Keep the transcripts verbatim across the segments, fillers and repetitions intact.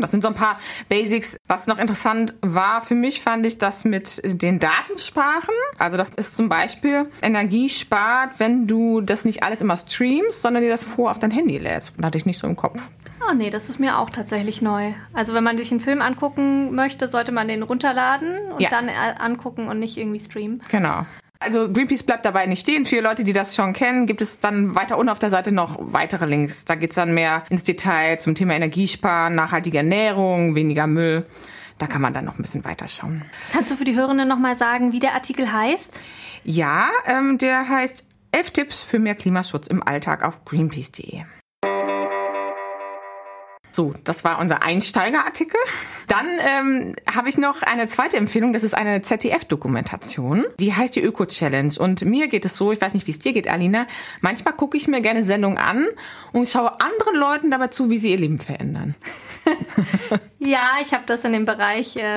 Das sind so ein paar Basics. Was noch interessant war für mich, fand ich das mit den Datensparen. Also das ist zum Beispiel Energie spart, wenn du das nicht alles immer streamst, sondern dir das vor auf dein Handy lädst. Das hatte ich nicht so im Kopf. Oh nee, das ist mir auch tatsächlich neu. Also wenn man sich einen Film angucken möchte, sollte man den runterladen und ja. dann angucken und nicht irgendwie streamen. Genau. Also Greenpeace bleibt dabei nicht stehen. Für Leute, die das schon kennen, gibt es dann weiter unten auf der Seite noch weitere Links. Da geht's dann mehr ins Detail zum Thema Energiesparen, nachhaltige Ernährung, weniger Müll. Da kann man dann noch ein bisschen weiterschauen. Kannst du für die Hörerinnen noch mal sagen, wie der Artikel heißt? Ja, ähm, der heißt elf Tipps für mehr Klimaschutz im Alltag auf greenpeace punkt de. So, das war unser Einsteigerartikel. Dann ähm, habe ich noch eine zweite Empfehlung. Das ist eine Z D F-Dokumentation. Die heißt die Öko-Challenge. Und mir geht es so, ich weiß nicht, wie es dir geht, Alina. Manchmal gucke ich mir gerne Sendungen an und schaue anderen Leuten dabei zu, wie sie ihr Leben verändern. Ja, ich habe das in dem Bereich äh,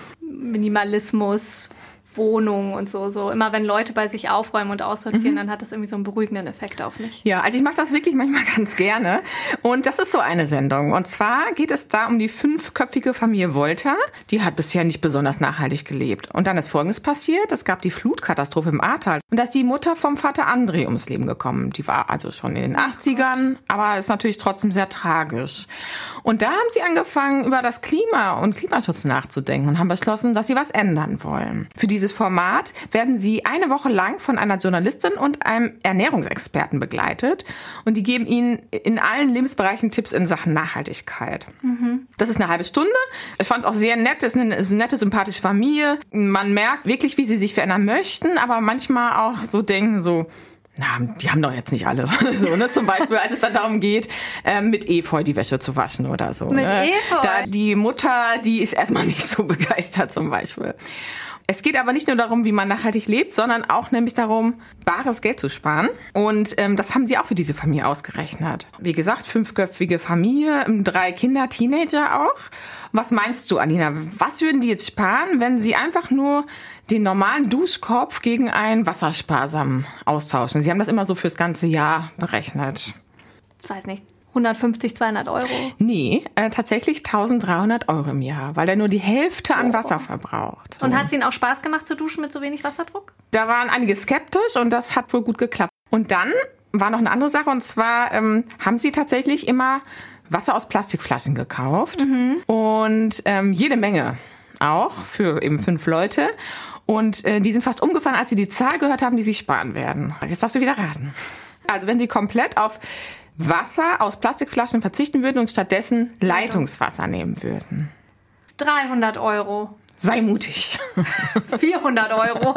Minimalismus, Wohnung und so, so. Immer wenn Leute bei sich aufräumen und aussortieren, mhm. dann hat das irgendwie so einen beruhigenden Effekt auf mich. Ja, also ich mache das wirklich manchmal ganz gerne. Und das ist so eine Sendung. Und zwar geht es da um die fünfköpfige Familie Wolter. Die hat bisher nicht besonders nachhaltig gelebt. Und dann ist Folgendes passiert. Es gab die Flutkatastrophe im Ahrtal. Und da ist die Mutter vom Vater André ums Leben gekommen. Die war also schon in den achtzigern, aber ist natürlich trotzdem sehr tragisch. Und da haben sie angefangen, über das Klima und Klimaschutz nachzudenken und haben beschlossen, dass sie was ändern wollen. Für diese Dieses Format werden sie eine Woche lang von einer Journalistin und einem Ernährungsexperten begleitet. Und die geben ihnen in allen Lebensbereichen Tipps in Sachen Nachhaltigkeit. Mhm. Das ist eine halbe Stunde. Ich fand es auch sehr nett. Das ist eine, ist eine nette, sympathische Familie. Man merkt wirklich, wie sie sich verändern möchten, aber manchmal auch so denken, so, na, die haben doch jetzt nicht alle. So, ne? Zum Beispiel, als es dann darum geht, äh, mit Efeu die Wäsche zu waschen oder so. Mit ne? Efeu? Da die Mutter, die ist erstmal nicht so begeistert zum Beispiel. Es geht aber nicht nur darum, wie man nachhaltig lebt, sondern auch nämlich darum, bares Geld zu sparen. Und ähm, das haben sie auch für diese Familie ausgerechnet. Wie gesagt, fünfköpfige Familie, drei Kinder, Teenager auch. Was meinst du, Alina? Was würden die jetzt sparen, wenn sie einfach nur den normalen Duschkopf gegen einen wassersparsamen austauschen? Sie haben das immer so fürs ganze Jahr berechnet. Ich weiß nicht. hundertfünfzig, zweihundert Euro? Nee, äh, tatsächlich eintausenddreihundert Euro im Jahr, weil er nur die Hälfte an Wasser verbraucht. Und hat es Ihnen auch Spaß gemacht zu duschen mit so wenig Wasserdruck? Da waren einige skeptisch und das hat wohl gut geklappt. Und dann war noch eine andere Sache und zwar ähm, haben sie tatsächlich immer Wasser aus Plastikflaschen gekauft mhm. und ähm, jede Menge auch für eben fünf Leute. Und äh, die sind fast umgefallen, als sie die Zahl gehört haben, die sie sparen werden. Jetzt darfst du wieder raten. Also wenn sie komplett auf Wasser aus Plastikflaschen verzichten würden und stattdessen Leitungswasser nehmen würden. dreihundert Euro. Sei mutig. vierhundert Euro.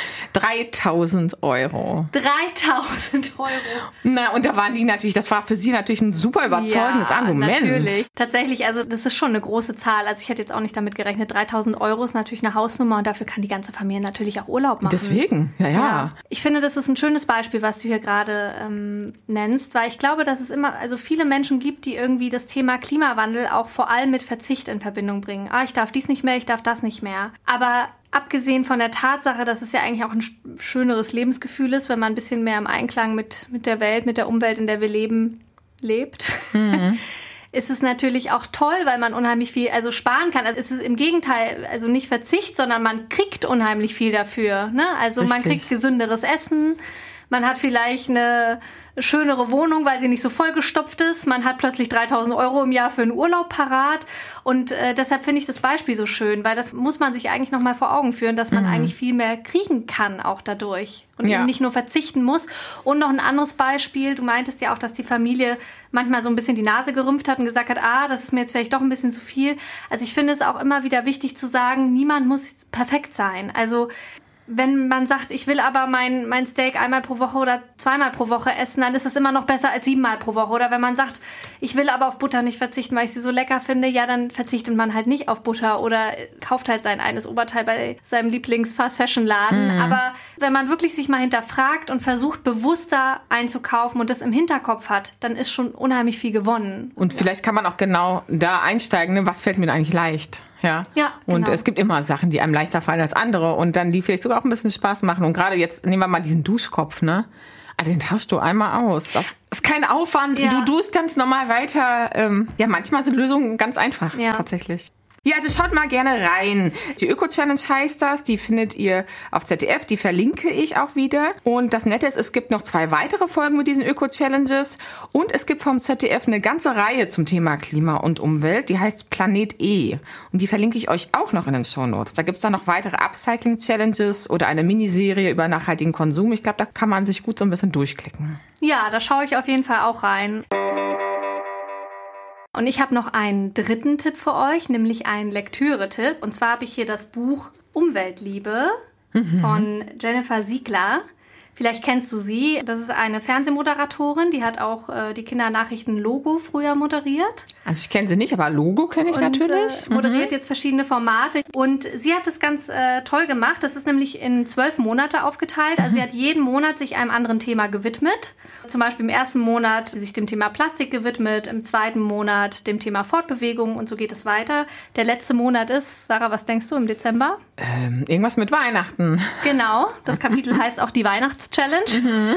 dreitausend Euro. dreitausend Euro. Na, und da waren die natürlich, das war für sie natürlich ein super überzeugendes ja, Argument. Natürlich. Tatsächlich, also das ist schon eine große Zahl. Also ich hätte jetzt auch nicht damit gerechnet. dreitausend Euro ist natürlich eine Hausnummer und dafür kann die ganze Familie natürlich auch Urlaub machen. Deswegen, ja, ja. ja. Ich finde, das ist ein schönes Beispiel, was du hier gerade ähm, nennst, weil ich glaube, dass es immer, also viele Menschen gibt, die irgendwie das Thema Klimawandel auch vor allem mit Verzicht in Verbindung bringen. Ah, ich darf dies nicht mehr, ich darf das nicht mehr. Aber abgesehen von der Tatsache, dass es ja eigentlich auch ein schöneres Lebensgefühl ist, wenn man ein bisschen mehr im Einklang mit, mit der Welt, mit der Umwelt, in der wir leben, lebt, mhm. ist es natürlich auch toll, weil man unheimlich viel also sparen kann. Also es ist im Gegenteil, also nicht Verzicht, sondern man kriegt unheimlich viel dafür. Ne? Also Richtig. Man kriegt gesünderes Essen, man hat vielleicht eine schönere Wohnung, weil sie nicht so vollgestopft ist. Man hat plötzlich dreitausend Euro im Jahr für einen Urlaub parat. Und äh, deshalb finde ich das Beispiel so schön, weil das muss man sich eigentlich noch mal vor Augen führen, dass man mhm. eigentlich viel mehr kriegen kann auch dadurch und ja. eben nicht nur verzichten muss. Und noch ein anderes Beispiel, du meintest ja auch, dass die Familie manchmal so ein bisschen die Nase gerümpft hat und gesagt hat, ah, das ist mir jetzt vielleicht doch ein bisschen zu viel. Also ich finde es auch immer wieder wichtig zu sagen, niemand muss perfekt sein. Also wenn man sagt, ich will aber mein, mein Steak einmal pro Woche oder zweimal pro Woche essen, dann ist es immer noch besser als siebenmal pro Woche. Oder wenn man sagt, ich will aber auf Butter nicht verzichten, weil ich sie so lecker finde, ja, dann verzichtet man halt nicht auf Butter oder kauft halt sein eines Oberteil bei seinem Lieblings-Fast-Fashion-Laden. Mhm. Aber wenn man wirklich sich mal hinterfragt und versucht, bewusster einzukaufen und das im Hinterkopf hat, dann ist schon unheimlich viel gewonnen. Und vielleicht kann man auch genau da einsteigen, ne? Was fällt mir eigentlich leicht? Ja, ja genau. Und es gibt immer Sachen, die einem leichter fallen als andere und dann die vielleicht sogar auch ein bisschen Spaß machen. Und gerade jetzt nehmen wir mal diesen Duschkopf, ne? Also den tauschst du einmal aus. Das ist kein Aufwand. Ja. Du tust ganz normal weiter. Ähm, ja, manchmal sind Lösungen ganz einfach, Ja. tatsächlich. Ja, also schaut mal gerne rein. Die Öko-Challenge heißt das. Die findet ihr auf Z D F. Die verlinke ich auch wieder. Und das Nette ist, es gibt noch zwei weitere Folgen mit diesen Öko-Challenges. Und es gibt vom Z D F eine ganze Reihe zum Thema Klima und Umwelt. Die heißt Planet E. Und die verlinke ich euch auch noch in den Shownotes. Da gibt's dann noch weitere Upcycling-Challenges oder eine Miniserie über nachhaltigen Konsum. Ich glaube, da kann man sich gut so ein bisschen durchklicken. Ja, da schaue ich auf jeden Fall auch rein. Und ich habe noch einen dritten Tipp für euch, nämlich einen Lektüre-Tipp. Und zwar habe ich hier das Buch Umweltliebe mhm. von Jennifer Siegler. Vielleicht kennst du sie. Das ist eine Fernsehmoderatorin, die hat auch äh, die Kindernachrichten Logo früher moderiert. Also ich kenne sie nicht, aber Logo kenne ich und, natürlich. Äh, moderiert mhm. jetzt verschiedene Formate. Und sie hat das ganz äh, toll gemacht. Das ist nämlich in zwölf Monate aufgeteilt. Also mhm. sie hat jeden Monat sich einem anderen Thema gewidmet. Zum Beispiel im ersten Monat sich dem Thema Plastik gewidmet, im zweiten Monat dem Thema Fortbewegung und so geht es weiter. Der letzte Monat ist, Sarah, was denkst du, im Dezember? Ähm, irgendwas mit Weihnachten. Genau, das Kapitel heißt auch die Weihnachtschallenge. Mhm.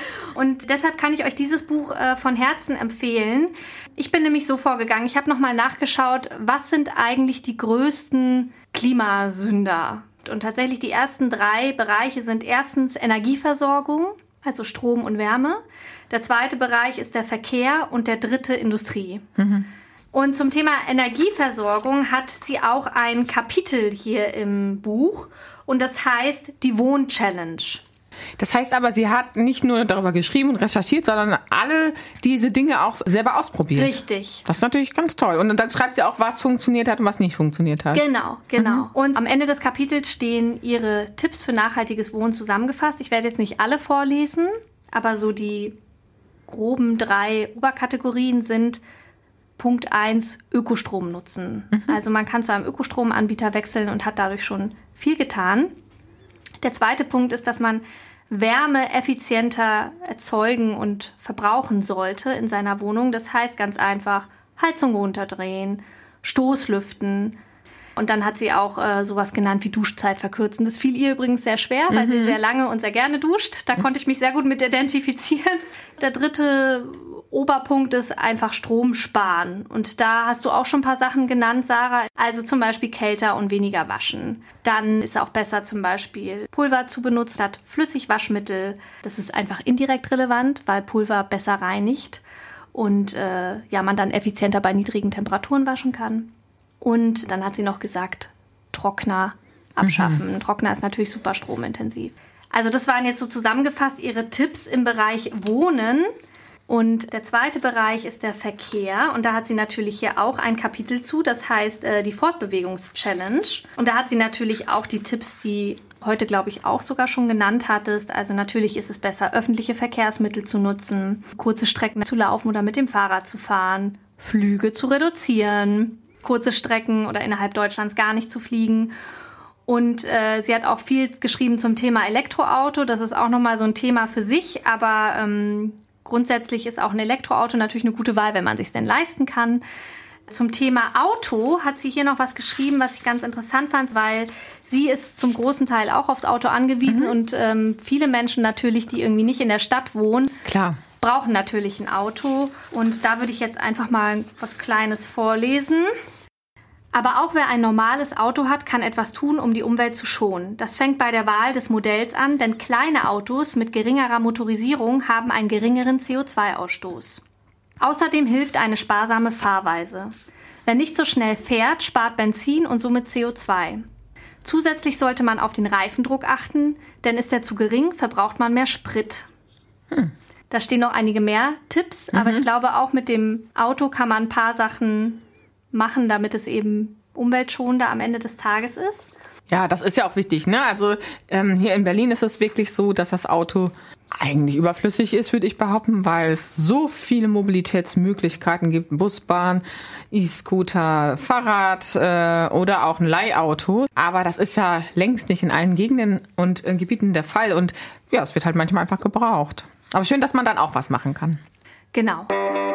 Und deshalb kann ich euch dieses Buch äh, von Herzen empfehlen. Ich bin nämlich so vorgegangen, ich habe nochmal nachgeschaut, was sind eigentlich die größten Klimasünder? Und tatsächlich die ersten drei Bereiche sind erstens Energieversorgung, also Strom und Wärme. Der zweite Bereich ist der Verkehr und der dritte Industrie. Mhm. Und zum Thema Energieversorgung hat sie auch ein Kapitel hier im Buch und das heißt die Wohn-Challenge. Das heißt aber, sie hat nicht nur darüber geschrieben und recherchiert, sondern alle diese Dinge auch selber ausprobiert. Richtig. Das ist natürlich ganz toll. Und dann schreibt sie auch, was funktioniert hat und was nicht funktioniert hat. Genau, genau. Mhm. Und am Ende des Kapitels stehen ihre Tipps für nachhaltiges Wohnen zusammengefasst. Ich werde jetzt nicht alle vorlesen, aber so die groben drei Oberkategorien sind Punkt eins, Ökostrom nutzen. Mhm. Also man kann zu einem Ökostromanbieter wechseln und hat dadurch schon viel getan. Der zweite Punkt ist, dass man Wärme effizienter erzeugen und verbrauchen sollte in seiner Wohnung. Das heißt ganz einfach Heizung runterdrehen, Stoßlüften. Und dann hat sie auch äh, sowas genannt wie Duschzeit verkürzen. Das fiel ihr übrigens sehr schwer, weil mhm. sie sehr lange und sehr gerne duscht. Da mhm. konnte ich mich sehr gut mit identifizieren. Der dritte Oberpunkt ist einfach Strom sparen. Und da hast du auch schon ein paar Sachen genannt, Sarah. Also zum Beispiel kälter und weniger waschen. Dann ist auch besser zum Beispiel Pulver zu benutzen statt Flüssigwaschmittel. Das ist einfach indirekt relevant, weil Pulver besser reinigt und äh, ja, man dann effizienter bei niedrigen Temperaturen waschen kann. Und dann hat sie noch gesagt, Trockner abschaffen. Mhm. Ein Trockner ist natürlich super stromintensiv. Also das waren jetzt so zusammengefasst ihre Tipps im Bereich Wohnen. Und der zweite Bereich ist der Verkehr. Und da hat sie natürlich hier auch ein Kapitel zu. Das heißt äh, die Fortbewegungs-Challenge. Und da hat sie natürlich auch die Tipps, die heute, glaube ich, auch sogar schon genannt hattest. Also natürlich ist es besser, öffentliche Verkehrsmittel zu nutzen, kurze Strecken zu laufen oder mit dem Fahrrad zu fahren, Flüge zu reduzieren, kurze Strecken oder innerhalb Deutschlands gar nicht zu fliegen. Und äh, sie hat auch viel geschrieben zum Thema Elektroauto. Das ist auch nochmal so ein Thema für sich. Aber ähm, grundsätzlich ist auch ein Elektroauto natürlich eine gute Wahl, wenn man es sich denn leisten kann. Zum Thema Auto hat sie hier noch was geschrieben, was ich ganz interessant fand, weil sie ist zum großen Teil auch aufs Auto angewiesen. Mhm. Und ähm, viele Menschen natürlich, die irgendwie nicht in der Stadt wohnen, Klar. brauchen natürlich ein Auto. Und da würde ich jetzt einfach mal was Kleines vorlesen. Aber auch wer ein normales Auto hat, kann etwas tun, um die Umwelt zu schonen. Das fängt bei der Wahl des Modells an, denn kleine Autos mit geringerer Motorisierung haben einen geringeren C O zwei Ausstoß. Außerdem hilft eine sparsame Fahrweise. Wer nicht so schnell fährt, spart Benzin und somit C O zwei. Zusätzlich sollte man auf den Reifendruck achten, denn ist er zu gering, verbraucht man mehr Sprit. Hm. Da stehen noch einige mehr Tipps, mhm. aber ich glaube, auch mit dem Auto kann man ein paar Sachen machen, damit es eben umweltschonender am Ende des Tages ist. Ja, das ist ja auch wichtig, ne? Also ähm, hier in Berlin ist es wirklich so, dass das Auto eigentlich überflüssig ist, würde ich behaupten, weil es so viele Mobilitätsmöglichkeiten gibt. Busbahn, E-Scooter, Fahrrad äh, oder auch ein Leihauto. Aber das ist ja längst nicht in allen Gegenden und äh, Gebieten der Fall. Und ja, es wird halt manchmal einfach gebraucht. Aber schön, dass man dann auch was machen kann. Genau.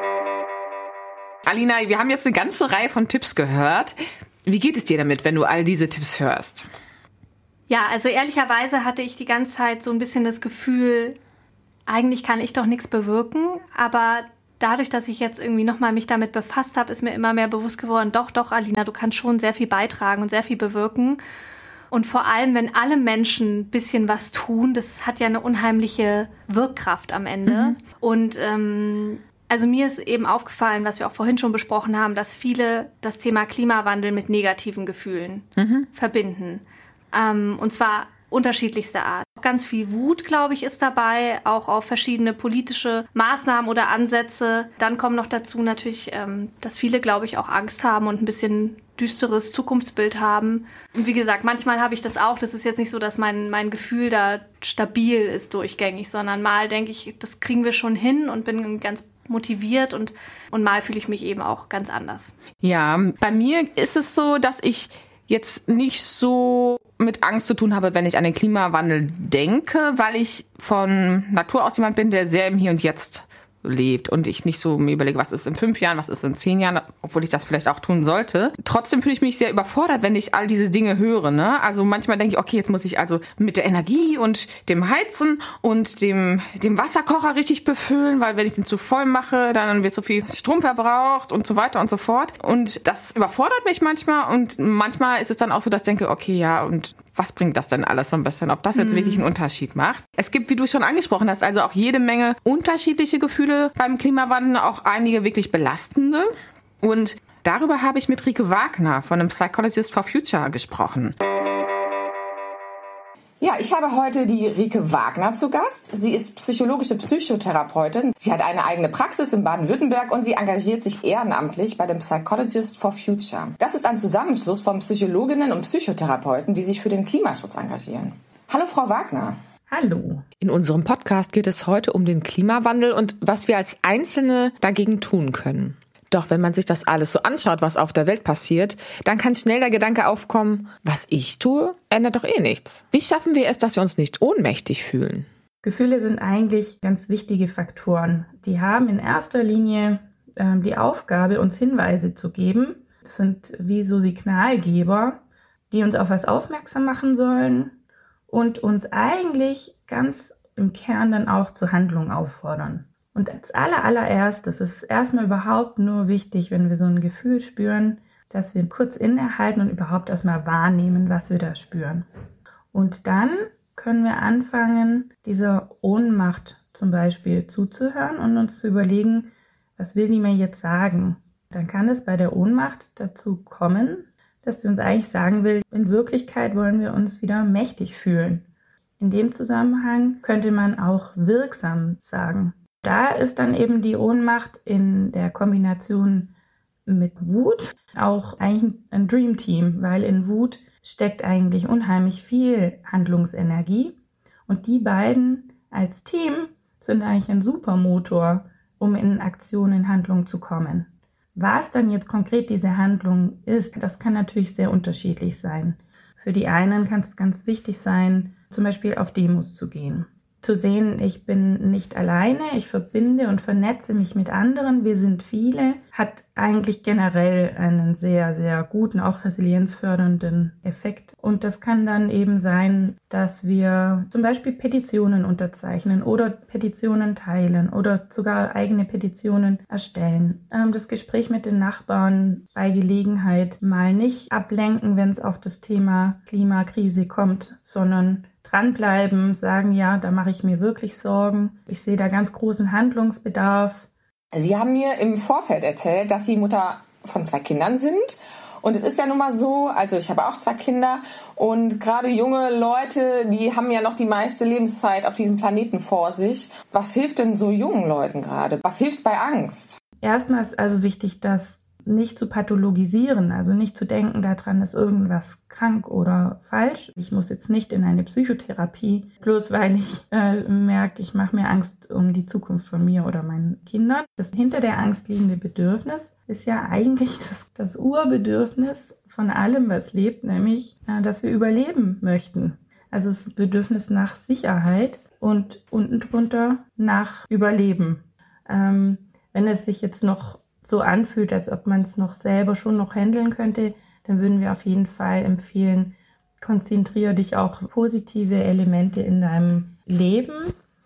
Alina, wir haben jetzt eine ganze Reihe von Tipps gehört. Wie geht es dir damit, wenn du all diese Tipps hörst? Ja, also ehrlicherweise hatte ich die ganze Zeit so ein bisschen das Gefühl, eigentlich kann ich doch nichts bewirken, aber dadurch, dass ich jetzt irgendwie nochmal mich damit befasst habe, ist mir immer mehr bewusst geworden, doch, doch, Alina, du kannst schon sehr viel beitragen und sehr viel bewirken. Und vor allem, wenn alle Menschen ein bisschen was tun, das hat ja eine unheimliche Wirkkraft am Ende. Mhm. Und ähm, also mir ist eben aufgefallen, was wir auch vorhin schon besprochen haben, dass viele das Thema Klimawandel mit negativen Gefühlen mhm. verbinden. Ähm, und zwar unterschiedlichster Art. Ganz viel Wut, glaube ich, ist dabei, auch auf verschiedene politische Maßnahmen oder Ansätze. Dann kommt noch dazu natürlich, ähm, dass viele, glaube ich, auch Angst haben und ein bisschen düsteres Zukunftsbild haben. Und wie gesagt, manchmal habe ich das auch. Das ist jetzt nicht so, dass mein, mein Gefühl da stabil ist durchgängig, sondern mal denke ich, das kriegen wir schon hin und bin ganz motiviert und, und mal fühle ich mich eben auch ganz anders. Ja, bei mir ist es so, dass ich jetzt nicht so mit Angst zu tun habe, wenn ich an den Klimawandel denke, weil ich von Natur aus jemand bin, der sehr im Hier und Jetzt lebt und ich nicht so mir überlege, was ist in fünf Jahren, was ist in zehn Jahren, obwohl ich das vielleicht auch tun sollte. Trotzdem fühle ich mich sehr überfordert, wenn ich all diese Dinge höre, ne? Also manchmal denke ich, okay, jetzt muss ich also mit der Energie und dem Heizen und dem, dem Wasserkocher richtig befüllen, weil wenn ich den zu voll mache, dann wird so viel Strom verbraucht und so weiter und so fort. Und das überfordert mich manchmal und manchmal ist es dann auch so, dass ich denke, okay, ja, und was bringt das denn alles so ein bisschen, ob das jetzt mhm. wirklich einen Unterschied macht? Es gibt, wie du schon angesprochen hast, also auch jede Menge unterschiedliche Gefühle beim Klimawandel, auch einige wirklich belastende. Und darüber habe ich mit Rike Wagner von dem Psychologist for Future gesprochen. Ja, ich habe heute die Rike Wagner zu Gast. Sie ist psychologische Psychotherapeutin. Sie hat eine eigene Praxis in Baden-Württemberg und sie engagiert sich ehrenamtlich bei dem Psychologist for Future. Das ist ein Zusammenschluss von Psychologinnen und Psychotherapeuten, die sich für den Klimaschutz engagieren. Hallo, Frau Wagner. Hallo. In unserem Podcast geht es heute um den Klimawandel und was wir als Einzelne dagegen tun können. Doch wenn man sich das alles so anschaut, was auf der Welt passiert, dann kann schnell der Gedanke aufkommen, was ich tue, ändert doch eh nichts. Wie schaffen wir es, dass wir uns nicht ohnmächtig fühlen? Gefühle sind eigentlich ganz wichtige Faktoren. Die haben in erster Linie äh, die Aufgabe, uns Hinweise zu geben. Das sind wie so Signalgeber, die uns auf was aufmerksam machen sollen und uns eigentlich ganz im Kern dann auch zur Handlung auffordern. Und als aller, allererstes ist es erstmal überhaupt nur wichtig, wenn wir so ein Gefühl spüren, dass wir kurz innehalten und überhaupt erstmal wahrnehmen, was wir da spüren. Und dann können wir anfangen, dieser Ohnmacht zum Beispiel zuzuhören und uns zu überlegen, was will die mir jetzt sagen? Dann kann es bei der Ohnmacht dazu kommen, dass sie uns eigentlich sagen will, in Wirklichkeit wollen wir uns wieder mächtig fühlen. In dem Zusammenhang könnte man auch wirksam sagen. Da ist dann eben die Ohnmacht in der Kombination mit Wut auch eigentlich ein Dreamteam, weil in Wut steckt eigentlich unheimlich viel Handlungsenergie und die beiden als Team sind eigentlich ein Supermotor, um in Aktion, in Handlung zu kommen. Was dann jetzt konkret diese Handlung ist, das kann natürlich sehr unterschiedlich sein. Für die einen kann es ganz wichtig sein, zum Beispiel auf Demos zu gehen. Zu sehen, ich bin nicht alleine, ich verbinde und vernetze mich mit anderen, wir sind viele, hat eigentlich generell einen sehr, sehr guten, auch resilienzfördernden Effekt. Und das kann dann eben sein, dass wir zum Beispiel Petitionen unterzeichnen oder Petitionen teilen oder sogar eigene Petitionen erstellen. Das Gespräch mit den Nachbarn bei Gelegenheit mal nicht ablenken, wenn es auf das Thema Klimakrise kommt, sondern dranbleiben, sagen, ja, da mache ich mir wirklich Sorgen. Ich sehe da ganz großen Handlungsbedarf. Sie haben mir im Vorfeld erzählt, dass Sie Mutter von zwei Kindern sind. Und es ist ja nun mal so, also ich habe auch zwei Kinder und gerade junge Leute, die haben ja noch die meiste Lebenszeit auf diesem Planeten vor sich. Was hilft denn so jungen Leuten gerade? Was hilft bei Angst? Erstmal ist also wichtig, dass nicht zu pathologisieren, also nicht zu denken, daran ist irgendwas krank oder falsch. Ich muss jetzt nicht in eine Psychotherapie, bloß weil ich äh, merke, ich mache mir Angst um die Zukunft von mir oder meinen Kindern. Das hinter der Angst liegende Bedürfnis ist ja eigentlich das, das Urbedürfnis von allem, was lebt, nämlich, äh, dass wir überleben möchten. Also das Bedürfnis nach Sicherheit und unten drunter nach Überleben. Ähm, wenn es sich jetzt noch so anfühlt, als ob man es noch selber schon noch handeln könnte, dann würden wir auf jeden Fall empfehlen, konzentriere dich auch auf positive Elemente in deinem Leben.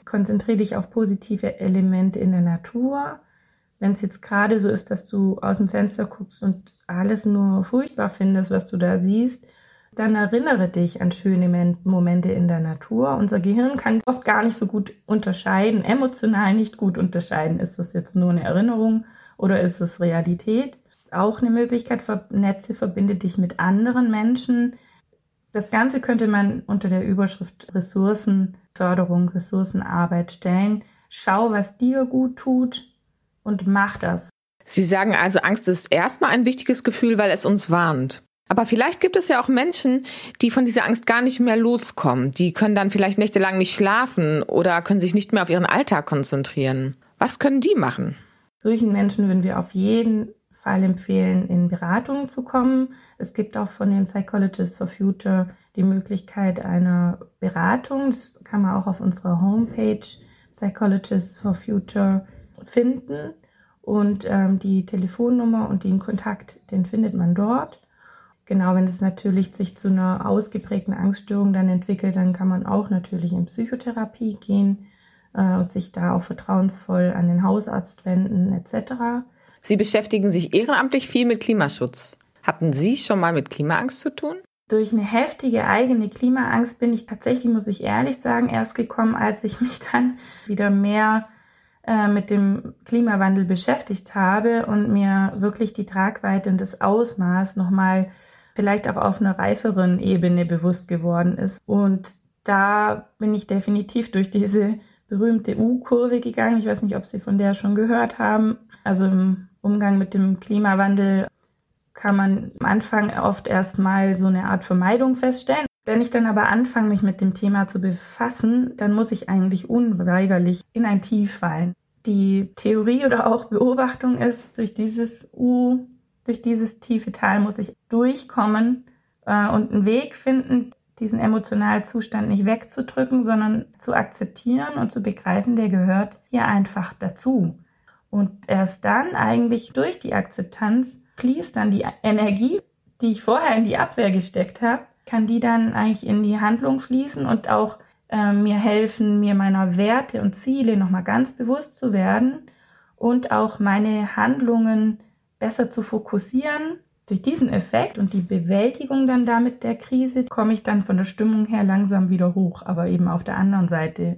Konzentriere dich auf positive Elemente in der Natur. Wenn es jetzt gerade so ist, dass du aus dem Fenster guckst und alles nur furchtbar findest, was du da siehst, dann erinnere dich an schöne Momente in der Natur. Unser Gehirn kann oft gar nicht so gut unterscheiden, emotional nicht gut unterscheiden. Ist das jetzt nur eine Erinnerung oder ist es Realität? Auch eine Möglichkeit, Netze verbinde dich mit anderen Menschen. Das Ganze könnte man unter der Überschrift Ressourcenförderung, Ressourcenarbeit stellen. Schau, was dir gut tut und mach das. Sie sagen also, Angst ist erstmal ein wichtiges Gefühl, weil es uns warnt. Aber vielleicht gibt es ja auch Menschen, die von dieser Angst gar nicht mehr loskommen. Die können dann vielleicht nächtelang nicht schlafen oder können sich nicht mehr auf ihren Alltag konzentrieren. Was können die machen? Solchen Menschen würden wir auf jeden Fall empfehlen, in Beratungen zu kommen. Es gibt auch von dem Psychologists for Future die Möglichkeit einer Beratung. Das kann man auch auf unserer Homepage Psychologists for Future finden. Und ähm, die Telefonnummer und den Kontakt, den findet man dort. Genau, wenn es natürlich sich zu einer ausgeprägten Angststörung dann entwickelt, dann kann man auch natürlich in Psychotherapie gehen äh, und sich da auch vertrauensvoll an den Hausarzt wenden et cetera. Sie beschäftigen sich ehrenamtlich viel mit Klimaschutz. Hatten Sie schon mal mit Klimaangst zu tun? Durch eine heftige eigene Klimaangst bin ich tatsächlich, muss ich ehrlich sagen, erst gekommen, als ich mich dann wieder mehr äh, mit dem Klimawandel beschäftigt habe und mir wirklich die Tragweite und das Ausmaß nochmal vielleicht auch auf einer reiferen Ebene bewusst geworden ist. Und da bin ich definitiv durch diese berühmte U-Kurve gegangen. Ich weiß nicht, ob Sie von der schon gehört haben. Also im Umgang mit dem Klimawandel kann man am Anfang oft erstmal so eine Art Vermeidung feststellen. Wenn ich dann aber anfange, mich mit dem Thema zu befassen, dann muss ich eigentlich unweigerlich in ein Tief fallen. Die Theorie oder auch Beobachtung ist, durch dieses U Durch dieses tiefe Tal muss ich durchkommen äh, und einen Weg finden, diesen emotionalen Zustand nicht wegzudrücken, sondern zu akzeptieren und zu begreifen, der gehört hier einfach dazu. Und erst dann eigentlich durch die Akzeptanz fließt dann die Energie, die ich vorher in die Abwehr gesteckt habe, kann die dann eigentlich in die Handlung fließen und auch äh, mir helfen, mir meiner Werte und Ziele nochmal ganz bewusst zu werden und auch meine Handlungen besser zu fokussieren. Durch diesen Effekt und die Bewältigung dann damit der Krise komme ich dann von der Stimmung her langsam wieder hoch, aber eben auf der anderen Seite.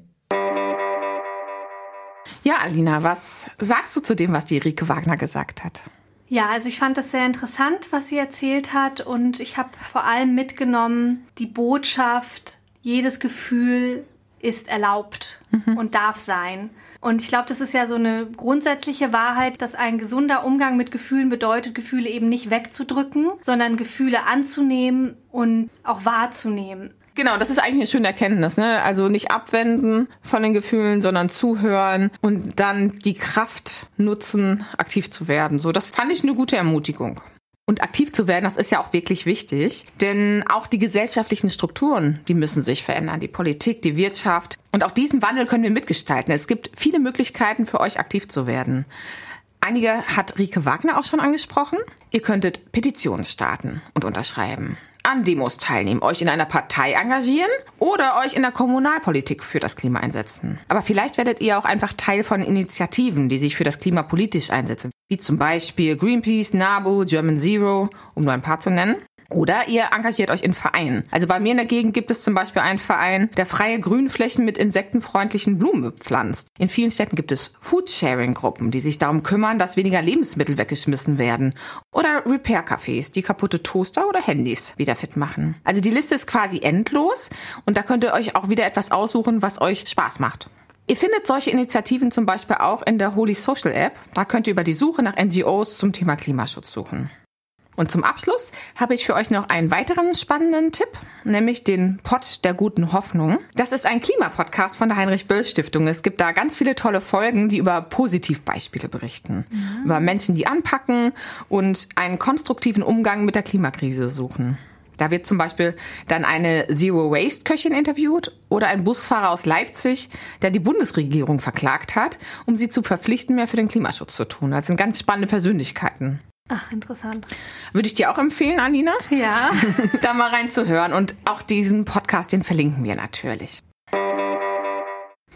Ja, Alina, was sagst du zu dem, was die Rike Wagner gesagt hat? Ja, also ich fand das sehr interessant, was sie erzählt hat, und ich habe vor allem mitgenommen die Botschaft, jedes Gefühl ist erlaubt mhm. und darf sein. Und ich glaube, das ist ja so eine grundsätzliche Wahrheit, dass ein gesunder Umgang mit Gefühlen bedeutet, Gefühle eben nicht wegzudrücken, sondern Gefühle anzunehmen und auch wahrzunehmen. Genau, das ist eigentlich eine schöne Erkenntnis, ne? Also nicht abwenden von den Gefühlen, sondern zuhören und dann die Kraft nutzen, aktiv zu werden. So, das fand ich eine gute Ermutigung. Und aktiv zu werden, das ist ja auch wirklich wichtig, denn auch die gesellschaftlichen Strukturen, die müssen sich verändern, die Politik, die Wirtschaft. Und auch diesen Wandel können wir mitgestalten. Es gibt viele Möglichkeiten für euch, aktiv zu werden. Einige hat Rike Wagner auch schon angesprochen. Ihr könntet Petitionen starten und unterschreiben, an Demos teilnehmen, euch in einer Partei engagieren oder euch in der Kommunalpolitik für das Klima einsetzen. Aber vielleicht werdet ihr auch einfach Teil von Initiativen, die sich für das Klima politisch einsetzen, wie zum Beispiel Greenpeace, NABU, German Zero, um nur ein paar zu nennen. Oder ihr engagiert euch in Vereinen. Also bei mir in der Gegend gibt es zum Beispiel einen Verein, der freie Grünflächen mit insektenfreundlichen Blumen bepflanzt. In vielen Städten gibt es Foodsharing-Gruppen, die sich darum kümmern, dass weniger Lebensmittel weggeschmissen werden. Oder Repair-Cafés, die kaputte Toaster oder Handys wieder fit machen. Also die Liste ist quasi endlos und da könnt ihr euch auch wieder etwas aussuchen, was euch Spaß macht. Ihr findet solche Initiativen zum Beispiel auch in der Holy Social App. Da könnt ihr über die Suche nach N G Os zum Thema Klimaschutz suchen. Und zum Abschluss habe ich für euch noch einen weiteren spannenden Tipp, nämlich den Pott der guten Hoffnung. Das ist ein Klimapodcast von der Heinrich-Böll-Stiftung. Es gibt da ganz viele tolle Folgen, die über Positivbeispiele berichten. Mhm. Über Menschen, die anpacken und einen konstruktiven Umgang mit der Klimakrise suchen. Da wird zum Beispiel dann eine Zero-Waste-Köchin interviewt oder ein Busfahrer aus Leipzig, der die Bundesregierung verklagt hat, um sie zu verpflichten, mehr für den Klimaschutz zu tun. Das sind ganz spannende Persönlichkeiten. Ach, interessant. Würde ich dir auch empfehlen, Alina? Ja. Da mal reinzuhören. Und auch diesen Podcast, den verlinken wir natürlich.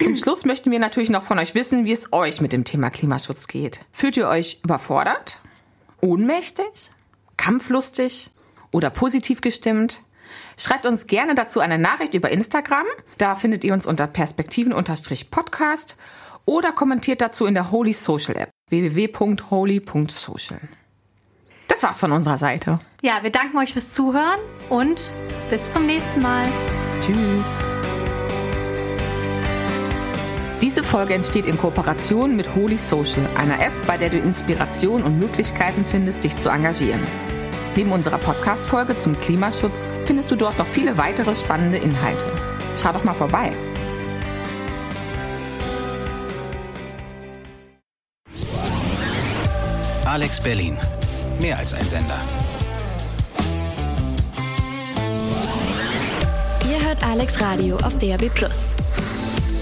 Zum Schluss möchten wir natürlich noch von euch wissen, wie es euch mit dem Thema Klimaschutz geht. Fühlt ihr euch überfordert? Ohnmächtig? Kampflustig? Oder positiv gestimmt? Schreibt uns gerne dazu eine Nachricht über Instagram. Da findet ihr uns unter Perspektiven-Podcast oder kommentiert dazu in der Holy Social App w w w punkt holy punkt social. Das war's von unserer Seite. Ja, wir danken euch fürs Zuhören und bis zum nächsten Mal. Tschüss. Diese Folge entsteht in Kooperation mit Holy Social, einer App, bei der du Inspiration und Möglichkeiten findest, dich zu engagieren. Neben unserer Podcast-Folge zum Klimaschutz findest du dort noch viele weitere spannende Inhalte. Schau doch mal vorbei. Alex Berlin. Mehr als ein Sender. Ihr hört Alex Radio auf D A B plus.